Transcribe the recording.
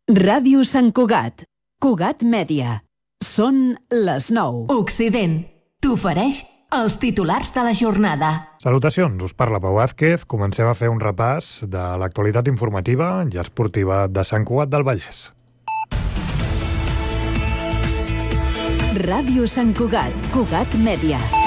Ràdio Sant Cugat. Cugat Mèdia. Són les 9. Occident t'ofereix els titulars de la jornada. Salutacions, us parla Pau Vázquez. Comencem a fer un repàs de l'actualitat informativa i esportiva de Sant Cugat del Vallès. Ràdio Sant Cugat. Cugat Mèdia.